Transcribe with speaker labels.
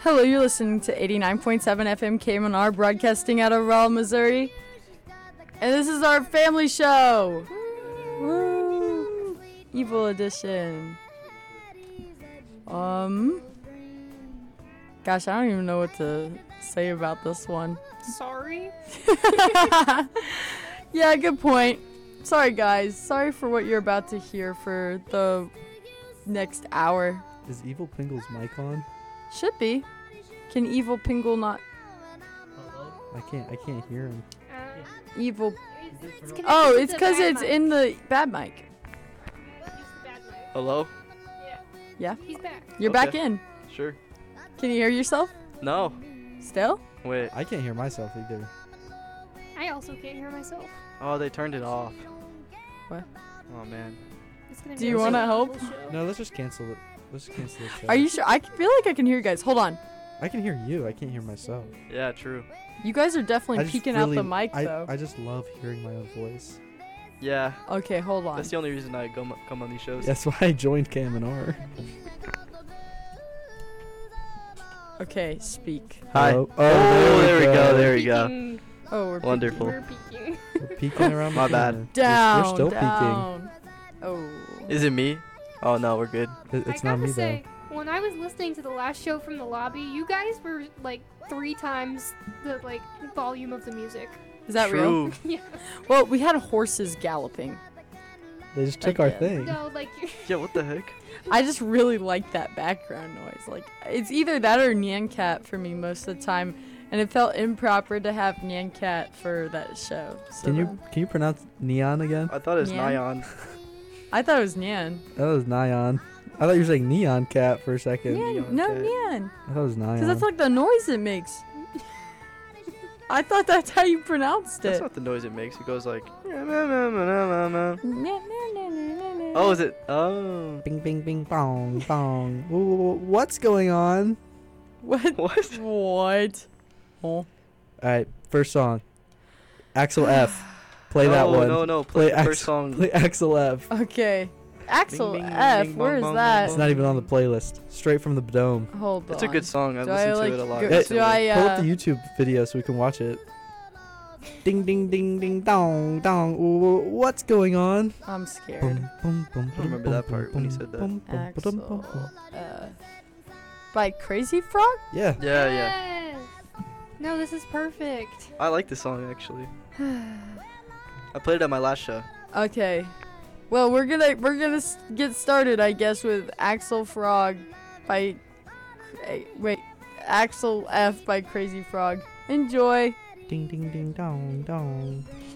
Speaker 1: Hello, you're listening to 89.7 FM KMNR, broadcasting out of Rawl, Missouri. And this is our family show. Woo! Evil edition. Gosh, I don't even know what to say about this one.
Speaker 2: Sorry.
Speaker 1: Yeah, good point. Sorry, guys. Sorry for what you're about to hear for the next hour.
Speaker 3: Is Evil Pingle's mic on?
Speaker 1: Should be. Can Evil Pingle not?
Speaker 3: I can't hear him.
Speaker 1: Evil.
Speaker 2: Oh,
Speaker 1: It's because it's in the bad mic.
Speaker 4: Hello?
Speaker 1: Yeah?
Speaker 2: He's back.
Speaker 1: You're
Speaker 4: Okay.
Speaker 1: back in.
Speaker 4: Sure.
Speaker 1: Can you hear yourself
Speaker 4: No.
Speaker 1: still?
Speaker 4: Wait.
Speaker 3: I can't hear myself either.
Speaker 2: I also can't hear myself.
Speaker 4: Oh, they turned it off.
Speaker 1: What?
Speaker 4: Oh, man.
Speaker 2: It's gonna
Speaker 1: Do
Speaker 2: be
Speaker 1: you
Speaker 2: a
Speaker 1: wanna
Speaker 2: miserable
Speaker 1: help?
Speaker 2: show.
Speaker 3: No, let's just cancel it. Let's just cancel the show.
Speaker 1: Are you sure? I feel like I can hear you guys. Hold on.
Speaker 3: I can hear you. I can't hear myself.
Speaker 4: Yeah, true.
Speaker 1: You guys are
Speaker 3: I
Speaker 1: definitely
Speaker 3: just
Speaker 1: peeking out the
Speaker 3: really-
Speaker 1: mic, though.
Speaker 3: I just love hearing my own voice.
Speaker 4: Yeah.
Speaker 1: Okay, hold on.
Speaker 4: That's the only reason I come on these shows.
Speaker 3: That's why I joined KMNR.
Speaker 1: Okay, speak.
Speaker 4: Hi.
Speaker 3: Hello?
Speaker 4: Oh, there we go. There we go.
Speaker 2: Peeking.
Speaker 1: Oh, we're
Speaker 4: Wonderful.
Speaker 2: We're peeking.
Speaker 3: We're peeking around.
Speaker 4: My
Speaker 3: the
Speaker 4: bad.
Speaker 3: corner.
Speaker 1: down.
Speaker 3: We're still
Speaker 1: down. Oh.
Speaker 4: Is it me? Oh, no, we're good.
Speaker 3: peeking. It's
Speaker 2: I
Speaker 3: not
Speaker 2: gotta
Speaker 3: me
Speaker 2: say, when I was listening to the last show from the lobby, you guys were like 3 times the volume of the music.
Speaker 1: Is that real?
Speaker 4: True.
Speaker 2: Yeah.
Speaker 1: Well, we had horses galloping.
Speaker 3: though. They just took our
Speaker 1: Again.
Speaker 3: thing.
Speaker 2: No,
Speaker 4: Yeah, what the heck?
Speaker 1: I just really like that background noise. Like, it's either that or Nyan Cat for me most of the time, and it felt improper to have Nyan Cat for that show. So
Speaker 3: Can
Speaker 1: then-
Speaker 3: you pronounce neon again?
Speaker 4: I thought it was
Speaker 1: Yeah.
Speaker 4: Nyan.
Speaker 1: I thought it was Nyan.
Speaker 3: That was neon. I thought you were saying neon cat for a second.
Speaker 1: Nyan.
Speaker 4: Neon
Speaker 1: No,
Speaker 4: Cat.
Speaker 1: Nyan.
Speaker 3: I thought it was neon.
Speaker 1: Because that's like the noise it makes. I thought that's how you pronounced
Speaker 4: That's
Speaker 1: it.
Speaker 4: not the noise it makes. It goes like. Oh,
Speaker 1: Oh,
Speaker 4: is it? Oh.
Speaker 3: Bing, bing, bing, bong, bong. What's going on?
Speaker 1: What?
Speaker 4: What?
Speaker 1: What? Oh.
Speaker 3: All right, first song. Axel F. Play that
Speaker 4: No,
Speaker 3: one.
Speaker 4: No, no. Play the
Speaker 3: Axel,
Speaker 4: first song.
Speaker 3: Play Axel F.
Speaker 1: Okay. Axel
Speaker 4: Bing, bing,
Speaker 1: F.
Speaker 4: bing,
Speaker 1: Where
Speaker 4: bong,
Speaker 1: is
Speaker 4: bong,
Speaker 1: that?
Speaker 4: bong,
Speaker 3: It's not even on the playlist. Straight from the dome.
Speaker 1: Hold on.
Speaker 4: It's a good song. I've
Speaker 1: Do I,
Speaker 4: listened
Speaker 1: like,
Speaker 4: to it a lot.
Speaker 1: go-
Speaker 4: recently.
Speaker 1: do I,
Speaker 3: Pull up the YouTube video so we can watch it. Ding, ding, ding, ding, dong, dong. What's going on?
Speaker 1: I'm scared.
Speaker 3: Boom, boom, boom,
Speaker 4: I don't remember that part when he said that.
Speaker 1: Axel by Crazy Frog?
Speaker 3: Yeah.
Speaker 4: Yeah, yeah.
Speaker 2: Yes. No, this is perfect.
Speaker 4: I like this song actually. I played it at my last show.
Speaker 1: Okay. Well, we're gonna get started, I guess, with Axel Frog by Axel F by Crazy Frog. Enjoy.
Speaker 3: Ding, ding, ding, dong, dong.